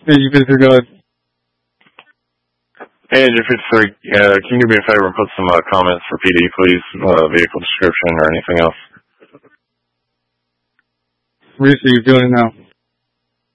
Hey, you visitor, go ahead. Hey, Engine 53, can you do me a favor and put some comments for PD, please? Vehicle description or anything else? Reese, you're doing it now.